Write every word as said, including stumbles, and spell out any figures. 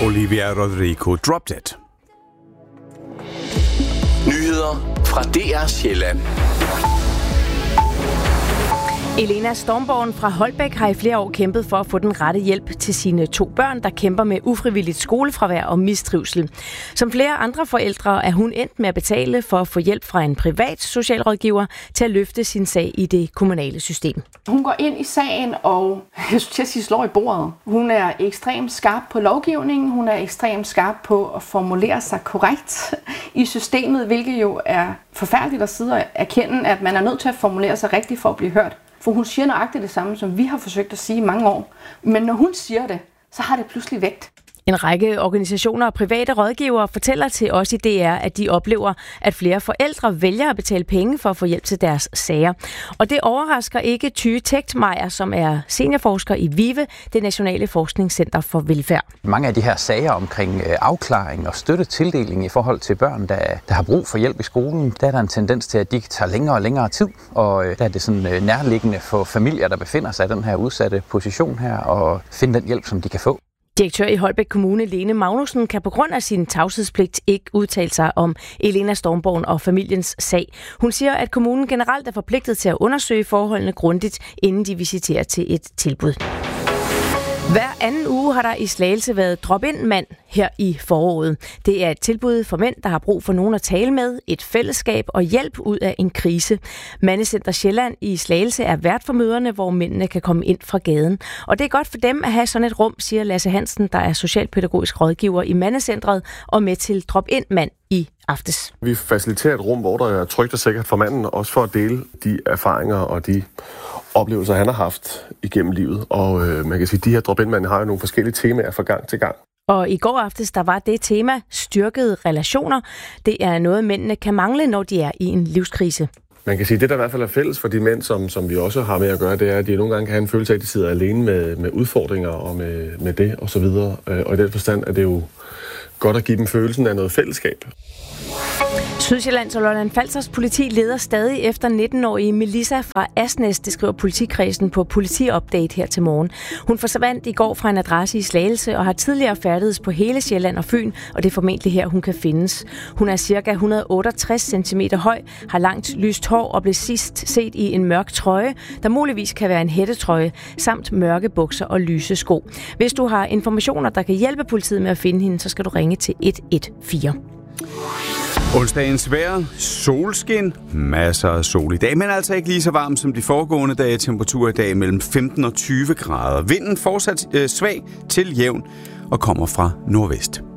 Olivia Rodrigo, Drop Dead. Nyheder fra D R Sjælland. Elena Stormborn fra Holbæk har i flere år kæmpet for at få den rette hjælp til sine to børn, der kæmper med ufrivilligt skolefravær og mistrivsel. Som flere andre forældre er hun endt med at betale for at få hjælp fra en privat socialrådgiver til at løfte sin sag i det kommunale system. Hun går ind i sagen og, jeg synes, at slår i bordet. Hun er ekstremt skarp på lovgivningen, hun er ekstremt skarp på at formulere sig korrekt i systemet, hvilket jo er forfærdeligt at sidde og erkende, at man er nødt til at formulere sig rigtigt for at blive hørt. For hun siger nøjagtigt det samme, som vi har forsøgt at sige i mange år. Men når hun siger det, så har det pludselig vægt. En række organisationer og private rådgivere fortæller til os i D R, at de oplever, at flere forældre vælger at betale penge for at få hjælp til deres sager. Og det overrasker ikke Tyge Tegtmeier, som er seniorforsker i VIVE, det Nationale Forskningscenter for Velfærd. Mange af de her sager omkring afklaring og støttetildeling i forhold til børn, der, der har brug for hjælp i skolen, der er der en tendens til, at de tager længere og længere tid. Og der er det sådan nærliggende for familier, der befinder sig i den her udsatte position her, og finde den hjælp, som de kan få. Direktør i Holbæk Kommune, Lene Magnussen, kan på grund af sin tavshedspligt ikke udtale sig om Elena Stormborn og familiens sag. Hun siger, at kommunen generelt er forpligtet til at undersøge forholdene grundigt, inden de visiterer til et tilbud. Hver anden uge har der i Slagelse været drop-in-mand her i foråret. Det er et tilbud for mænd, der har brug for nogen at tale med, et fællesskab og hjælp ud af en krise. Mandecenter Sjælland i Slagelse er vært for møderne, hvor mændene kan komme ind fra gaden. Og det er godt for dem at have sådan et rum, siger Lasse Hansen, der er socialpædagogisk rådgiver i Mandecentret og med til drop-in-mand i aftes. Vi faciliterer et rum, hvor der er trygt og sikkert for manden, også for at dele de erfaringer og de oplevelser, han har haft igennem livet. Og øh, man kan sige, at de her drop-in-mænd har jo nogle forskellige temaer fra gang til gang. Og i går aftes, der var det tema styrkede relationer. Det er noget, mændene kan mangle, når de er i en livskrise. Man kan sige, at det, der i hvert fald er fælles for de mænd, som, som vi også har med at gøre, det er, at de nogle gange kan have en følelse af, at de sidder alene med, med udfordringer og med, med det og så videre. Og i den forstand er det jo godt at give dem følelsen af noget fællesskab. Sydsjællands og Lolland-Falsters politi leder stadig efter nitten-årige Melissa fra Asnæs, det skriver politikredsen på Politiupdate her til morgen. Hun forsvandt i går fra en adresse i Slagelse og har tidligere færdedes på hele Sjælland og Fyn, og det er formentlig her, hun kan findes. Hun er ca. et hundrede og otteogtres centimeter høj, har langt lyst hår og blev sidst set i en mørk trøje, der muligvis kan være en hættetrøje, samt mørke bukser og lyse sko. Hvis du har informationer, der kan hjælpe politiet med at finde hende, så skal du ringe til et et fire. Onsdagens vejr, solskin, masser af sol i dag, men altså ikke lige så varmt som de foregående dage. Temperatur i dag mellem femten og tyve grader. Vinden fortsat øh, svag til jævn og kommer fra nordvest.